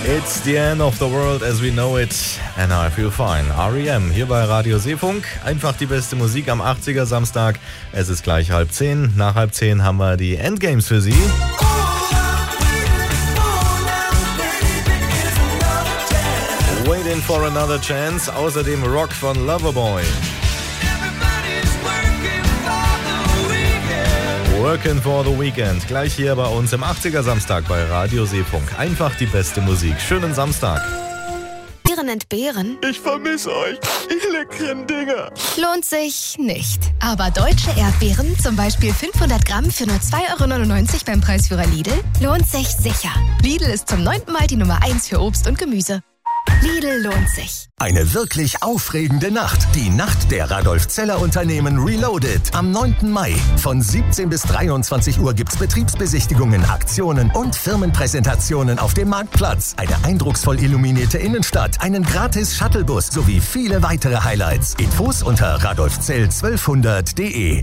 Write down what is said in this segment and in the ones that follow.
It's the end of the world as we know it and I feel fine. R.E.M. hier bei Radio Seefunk. Einfach die beste Musik am 80er Samstag. Es ist gleich 9:30. Nach 9:30 haben wir die Endgames für Sie. Waiting for another chance. Außerdem Rock von Loverboy. Working for the Weekend. Gleich hier bei uns im 80er Samstag bei Radio Seefunk. Einfach die beste Musik. Schönen Samstag. Beeren entbehren? Ich vermisse euch. Die leckeren Dinger. Lohnt sich nicht. Aber deutsche Erdbeeren, zum Beispiel 500 Gramm für nur 2,99 € beim Preisführer Lidl, lohnt sich sicher. Lidl ist zum 9. Mal die Nummer 1 für Obst und Gemüse. Lidl lohnt sich. Eine wirklich aufregende Nacht. Die Nacht der Radolf-Zeller-Unternehmen Reloaded. Am 9. Mai. Von 17 bis 23 Uhr gibt's Betriebsbesichtigungen, Aktionen und Firmenpräsentationen auf dem Marktplatz. Eine eindrucksvoll illuminierte Innenstadt, einen gratis Shuttlebus sowie viele weitere Highlights. Infos unter radolfzell1200.de.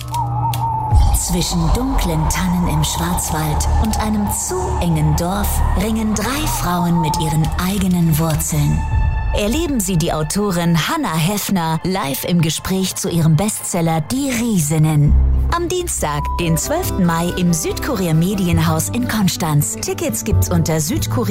Zwischen dunklen Tannen im Schwarzwald und einem zu engen Dorf ringen 3 Frauen mit ihren eigenen Wurzeln. Erleben Sie die Autorin Hannah Heffner live im Gespräch zu ihrem Bestseller Die Riesinnen. Am Dienstag, den 12. Mai im Südkurier Medienhaus in Konstanz. Tickets gibt's unter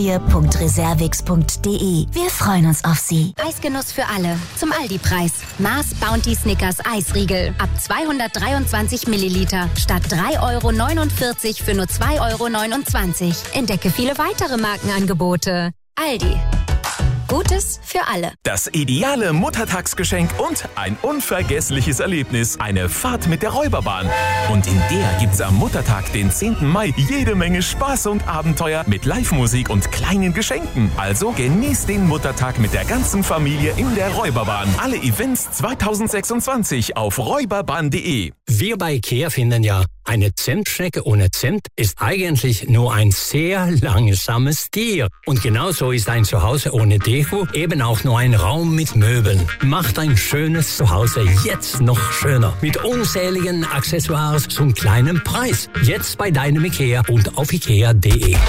südkurier.reservix.de. Wir freuen uns auf Sie. Eisgenuss für alle. Zum Aldi-Preis. Mars Bounty Snickers Eisriegel. Ab 223 Milliliter. Statt 3,49 € für nur 2,29 €. Entdecke viele weitere Markenangebote. Aldi. Gutes für alle. Das ideale Muttertagsgeschenk und ein unvergessliches Erlebnis. Eine Fahrt mit der Räuberbahn. Und in der gibt's am Muttertag, den 10. Mai, jede Menge Spaß und Abenteuer mit Live-Musik und kleinen Geschenken. Also genießt den Muttertag mit der ganzen Familie in der Räuberbahn. Alle Events 2026 auf räuberbahn.de. Wir bei IKEA finden ja, eine Zentschnecke ohne Zent ist eigentlich nur ein sehr langsames Tier. Und genauso ist ein Zuhause ohne Deko eben auch nur ein Raum mit Möbeln. Macht ein schönes Zuhause jetzt noch schöner. Mit unzähligen Accessoires zum kleinen Preis. Jetzt bei deinem IKEA und auf ikea.de.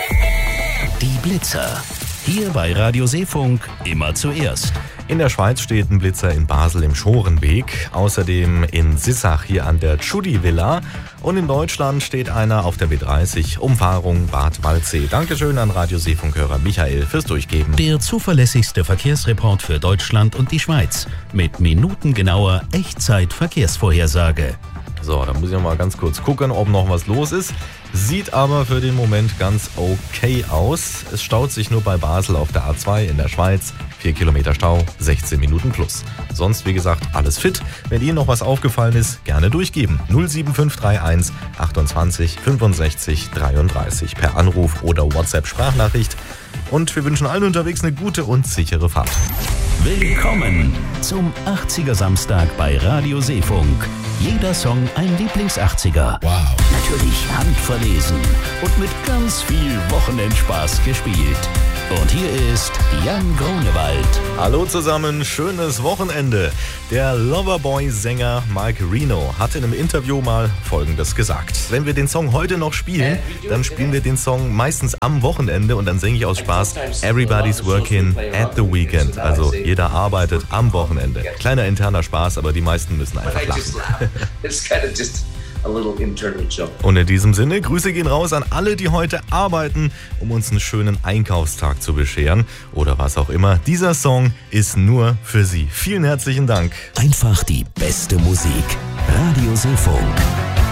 Die Blitzer. Hier bei Radio Seefunk immer zuerst. In der Schweiz steht ein Blitzer in Basel im Schorenweg, außerdem in Sissach hier an der Tschudi Villa und in Deutschland steht einer auf der B30 Umfahrung Bad Waldsee. Dankeschön an Radio Seefunkhörer Michael fürs Durchgeben. Der zuverlässigste Verkehrsreport für Deutschland und die Schweiz mit minutengenauer Echtzeit-Verkehrsvorhersage. So, da muss ich mal ganz kurz gucken, ob noch was los ist. Sieht aber für den Moment ganz okay aus. Es staut sich nur bei Basel auf der A2 in der Schweiz. 4 Kilometer Stau, 16 Minuten plus. Sonst, wie gesagt, alles fit. Wenn Ihnen noch was aufgefallen ist, gerne durchgeben. 07531 28 65 33 per Anruf oder WhatsApp-Sprachnachricht. Und wir wünschen allen unterwegs eine gute und sichere Fahrt. Willkommen zum 80er Samstag bei Radio Seefunk. Jeder Song ein Lieblings-80er. Wow. Natürlich handverlesen und mit ganz viel Wochenendspaß gespielt. Und hier ist Jan Grunewald. Hallo zusammen, schönes Wochenende. Der Loverboy-Sänger Mike Reno hat in einem Interview mal Folgendes gesagt. Wenn wir den Song heute noch spielen, dann spielen wir den Song meistens am Wochenende und dann singe ich aus Spaß Everybody's working at the weekend. Also jeder arbeitet am Wochenende. Kleiner interner Spaß, aber die meisten müssen einfach lachen. Und in diesem Sinne, Grüße gehen raus an alle, die heute arbeiten, um uns einen schönen Einkaufstag zu bescheren oder was auch immer. Dieser Song ist nur für Sie. Vielen herzlichen Dank. Einfach die beste Musik. Radio Seefunk.